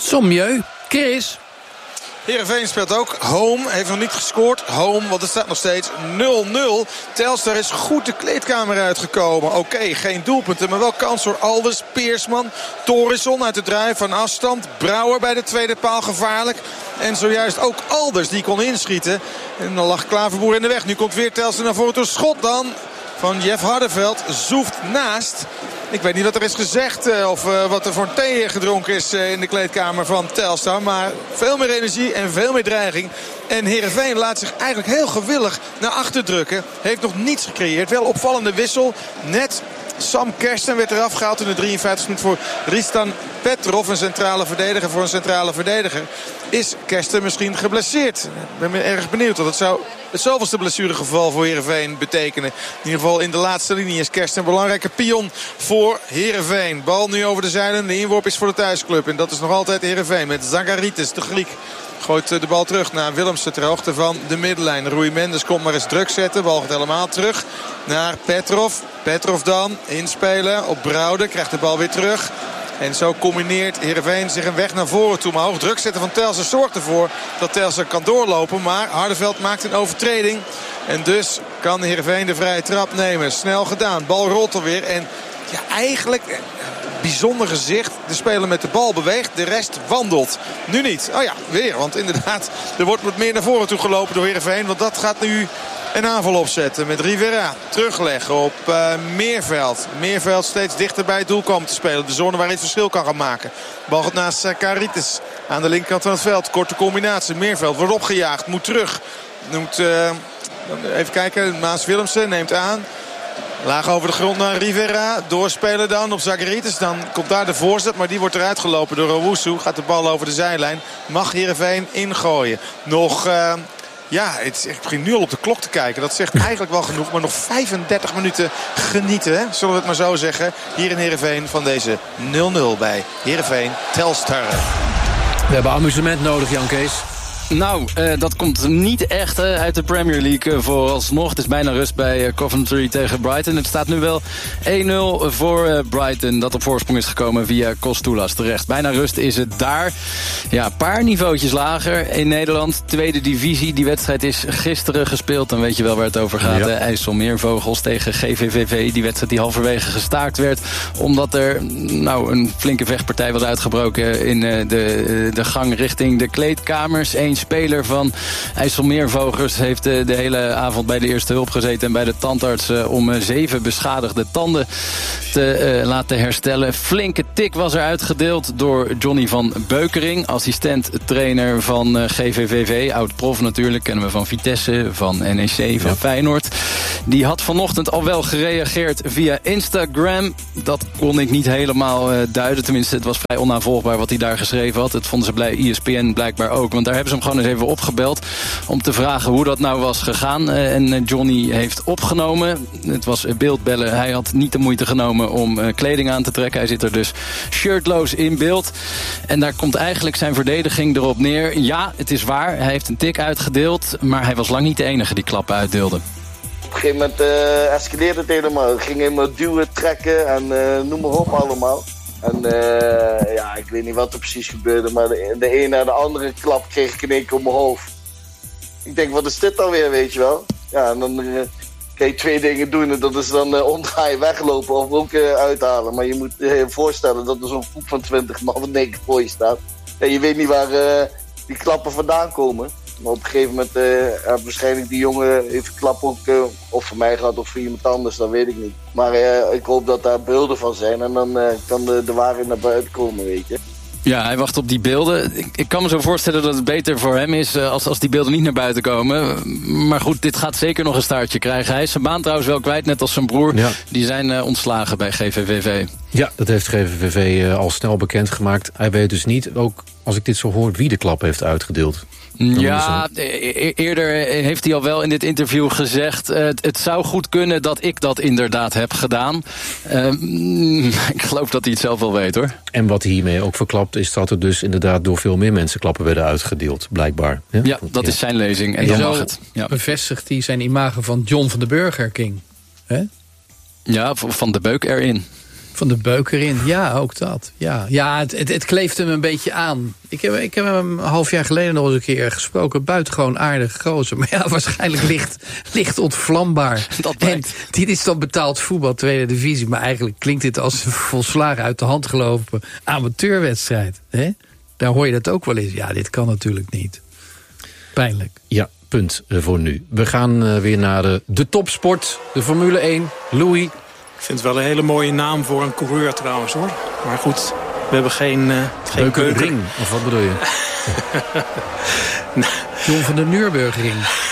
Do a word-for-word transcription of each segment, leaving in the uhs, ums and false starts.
Sommieu. Chris. Heerenveen speelt ook home, heeft nog niet gescoord. Home, want het staat nog steeds nul nul. Telstar is goed de kleedkamer uitgekomen. Oké, okay, geen doelpunten, maar wel kans voor Alders, Peersman, Torisson uit de draai van afstand. Brouwer bij de tweede paal gevaarlijk. En zojuist ook Alders die kon inschieten. En dan lag Klaverboer in de weg. Nu komt weer Telstar naar voren toe. Schot dan van Jeff Hardenveld. Zoeft naast. Ik weet niet wat er is gezegd uh, of uh, wat er voor thee gedronken is uh, in de kleedkamer van Telstar. Maar veel meer energie en veel meer dreiging. En Heerenveen laat zich eigenlijk heel gewillig naar achter drukken. Heeft nog niets gecreëerd. Wel opvallende wissel. Net Sam Kersten werd eraf gehaald in de drieënvijftigste minuut voor Ristan Petrov. Een centrale verdediger voor een centrale verdediger. Is Kersten misschien geblesseerd? Ik ben erg benieuwd. Want het zou het zoveelste blessuregeval voor Heerenveen betekenen. In ieder geval in de laatste linie is Kersten een belangrijke pion voor Heerenveen. Bal nu over de zijlijn. De inworp is voor de thuisclub. En dat is nog altijd Heerenveen met Zagaritis, de Griek. Gooit de bal terug naar Willemsen ter hoogte van de middenlijn. Rui Mendes komt maar eens druk zetten. Bal gaat helemaal terug naar Petrov. Petrov dan inspelen op Brouwde. Krijgt de bal weer terug. En zo combineert Heerenveen zich een weg naar voren toe. Maar hoog druk zetten van Telstar zorgt ervoor dat Telstar kan doorlopen. Maar Hardenveld maakt een overtreding. En dus kan Heerenveen de vrije trap nemen. Snel gedaan. Bal rolt alweer. En ja, eigenlijk bijzonder gezicht. De speler met de bal beweegt. De rest wandelt. Nu niet. Oh ja, weer. Want inderdaad, er wordt wat meer naar voren toe gelopen door Heerenveen. Want dat gaat nu een aanval opzetten met Rivera. Terugleggen op uh, Meerveld. Meerveld steeds dichter bij het doel komen te spelen. De zone waar hij het verschil kan gaan maken. Bal gaat naast Zagaritis aan de linkerkant van het veld. Korte combinatie. Meerveld wordt opgejaagd. Moet terug. Moet, uh, even kijken. Maas Willemsen neemt aan. Laag over de grond naar Rivera. Doorspelen dan op Zagaritis. Dan komt daar de voorzet. Maar die wordt eruit gelopen door Owusu. Gaat de bal over de zijlijn. Mag Heerenveen ingooien. Nog... Uh, Ja, het, ik begin nu al op de klok te kijken. Dat zegt eigenlijk wel genoeg. Maar nog vijfendertig minuten genieten, hè? Zullen we het maar zo zeggen. Hier in Heerenveen van deze nul nul bij Heerenveen Telstar. We hebben amusement nodig, Jan Kees. Nou, uh, dat komt niet echt uh, uit de Premier League uh, vooralsnog. Het is bijna rust bij uh, Coventry tegen Brighton. Het staat nu wel één nul voor uh, Brighton, dat op voorsprong is gekomen via Kostoulas terecht. Bijna rust is het daar. Ja, een paar niveautjes lager in Nederland. Tweede divisie. Die wedstrijd is gisteren gespeeld. Dan weet je wel waar het over gaat. Ja. Uh, IJsselmeervogels tegen G V V V. Die wedstrijd die halverwege gestaakt werd. Omdat er nou een flinke vechtpartij was uitgebroken in uh, de, de gang richting de kleedkamers. Eén speler van IJsselmeervogels heeft de, de hele avond bij de eerste hulp gezeten en bij de tandarts uh, om uh, zeven beschadigde tanden te uh, laten herstellen. Flinke tik was er uitgedeeld door Johnny van Beukering, assistent-trainer van uh, G V V V, oud-prof natuurlijk, kennen we van Vitesse, van N E C, van ja. Feyenoord. Die had vanochtend al wel gereageerd via Instagram. Dat kon ik niet helemaal uh, duiden, tenminste het was vrij onaanvolgbaar wat hij daar geschreven had. Het vonden ze bij E S P N blijkbaar ook, want daar hebben ze hem gewoon eens even opgebeld om te vragen hoe dat nou was gegaan. Uh, en uh, Johnny heeft opgenomen. Het was beeldbellen. Hij had niet de moeite genomen om uh, kleding aan te trekken. Hij zit er dus shirtloos in beeld. En daar komt eigenlijk zijn verdediging erop neer. Ja, het is waar. Hij heeft een tik uitgedeeld, maar hij was lang niet de enige die klappen uitdeelde. Op een gegeven moment uh, escaleerde het helemaal. Het ging helemaal duwen, trekken en uh, noem maar op allemaal. En uh, ja, ik weet niet wat er precies gebeurde, maar de, de een na de andere klap kreeg ik in één keer op mijn hoofd. Ik denk, wat is dit dan weer, weet je wel? Ja, en dan uh, kan je twee dingen doen en dat is dan uh, omdraaien, weglopen of ook uh, uithalen. Maar je moet je uh, voorstellen dat er zo'n groep van twintig man in één keer voor je staat. En je weet niet waar uh, die klappen vandaan komen. Maar op een gegeven moment uh, heeft waarschijnlijk die jongen heeft een klap ook uh, of voor mij gehad of voor iemand anders, dat weet ik niet. Maar uh, ik hoop dat daar beelden van zijn en dan uh, kan de, de waarheid naar buiten komen, weet je. Ja, hij wacht op die beelden. Ik, ik kan me zo voorstellen dat het beter voor hem is uh, als, als die beelden niet naar buiten komen. Maar goed, dit gaat zeker nog een staartje krijgen. Hij is zijn baan trouwens wel kwijt, net als zijn broer. Ja. Die zijn uh, ontslagen bij G V V V. Ja, dat heeft G V V V uh, al snel bekendgemaakt. Hij weet dus niet, ook als ik dit zo hoor, wie de klap heeft uitgedeeld. Ja, e- eerder heeft hij al wel in dit interview gezegd, Uh, het, het zou goed kunnen dat ik dat inderdaad heb gedaan. Uh, ik geloof dat hij het zelf wel weet, hoor. En wat hij hiermee ook verklapt is dat er dus inderdaad door veel meer mensen klappen werden uitgedeeld, blijkbaar. Ja, ja dat ja. is zijn lezing. En, en dan mag het. Ja. Bevestigt hij zijn imago van John van de Burger King. Hè? Ja, van de Beuk erin. Van de beuk erin, ja, ook dat. Ja, ja het, het, het kleeft hem een beetje aan. Ik heb, ik heb hem een half jaar geleden nog eens een keer gesproken. Buitengewoon aardig gozer. Maar ja, waarschijnlijk licht, licht ontvlambaar. Dat en dit is dan betaald voetbal, tweede divisie. Maar eigenlijk klinkt dit als een volslagen uit de hand gelopen amateurwedstrijd. Hè? Daar hoor je dat ook wel eens. Ja, dit kan natuurlijk niet. Pijnlijk. Ja, punt voor nu. We gaan uh, weer naar de, de topsport, de Formule één. Louis. Ik vind het wel een hele mooie naam voor een coureur trouwens, hoor. Maar goed, we hebben geen, uh, geen keuken. Ring, of wat bedoel je? John van de Nürburgring.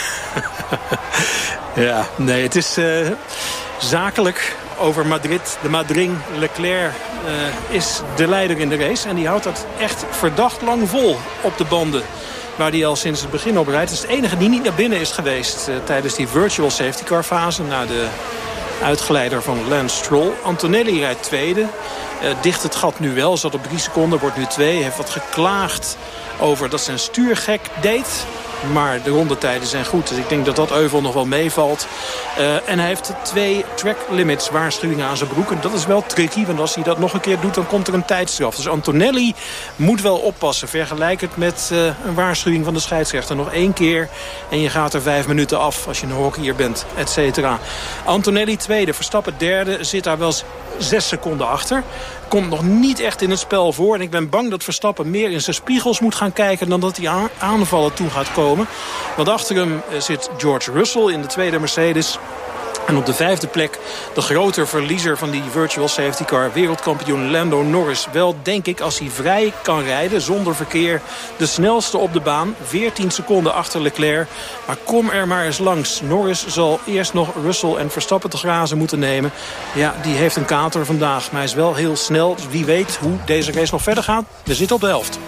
Ja, nee, het is uh, zakelijk over Madrid. De Madrid Leclerc uh, is de leider in de race. En die houdt dat echt verdacht lang vol op de banden. Waar hij al sinds het begin op rijdt. Het is de enige die niet naar binnen is geweest uh, tijdens die virtual safety car fase. Na de uitgeleider van Lance Stroll. Antonelli rijdt tweede. Uh, dicht het gat nu wel. Zat op drie seconden, wordt nu twee. Heeft wat geklaagd over dat zijn stuur gek deed. Maar de rondetijden zijn goed. Dus ik denk dat dat euvel nog wel meevalt. Uh, en hij heeft twee track limits waarschuwingen aan zijn broek. En dat is wel tricky. Want als hij dat nog een keer doet, dan komt er een tijdstraf. Dus Antonelli moet wel oppassen. Vergelijk het met uh, een waarschuwing van de scheidsrechter. Nog één keer en je gaat er vijf minuten af als je een hockeyer bent, et cetera. Antonelli tweede, Verstappen derde. Zit daar wel zes seconden achter. Komt nog niet echt in het spel voor. En ik ben bang dat Verstappen meer in zijn spiegels moet gaan kijken dan dat hij aan aanvallen toe gaat komen. Want achter hem zit George Russell in de tweede Mercedes. En op de vijfde plek de grote verliezer van die virtual safety car, wereldkampioen Lando Norris. Wel, denk ik, als hij vrij kan rijden, zonder verkeer, de snelste op de baan. veertien seconden achter Leclerc. Maar kom er maar eens langs. Norris zal eerst nog Russell en Verstappen te grazen moeten nemen. Ja, die heeft een kater vandaag. Maar hij is wel heel snel. Dus wie weet hoe deze race nog verder gaat. We zitten op de helft.